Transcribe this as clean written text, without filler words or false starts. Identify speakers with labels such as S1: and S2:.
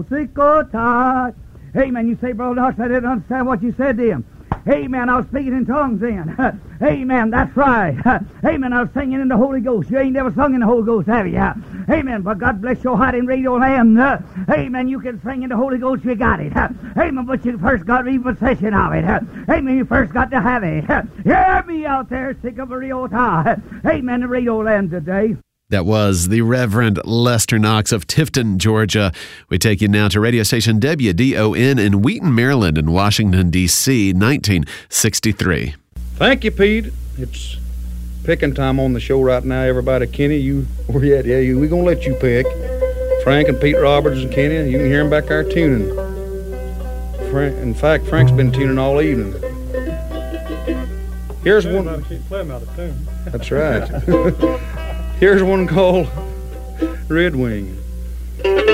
S1: Amen. You say, Brother Knox, I didn't understand what you said to him. Amen. I was speaking in tongues then. Amen. That's right. Amen. I was singing in the Holy Ghost. You ain't never sung in the Holy Ghost, have you? Amen. But God bless your heart in Radio Land. Amen. You can sing in the Holy Ghost. You got it. Amen. But you first got to be possession of it. Amen. You first got to have it. Hear me out there, sick of a real time. Amen. The Radio Land today.
S2: That was the Reverend Lester Knox of Tifton, Georgia. We take you now to radio station WDON in Wheaton, Maryland, and Washington, D.C., 1963.
S3: Thank you, Pete. It's picking time on the show right now. Everybody, Kenny, where you at? Yeah, we're going to let you pick. Frank and Pete Roberts and Kenny, you can hear them back there tuning. In fact, Frank's been tuning all evening. Here's one.
S4: Keep playing out of tune.
S3: That's right. Here's one called Red Wing.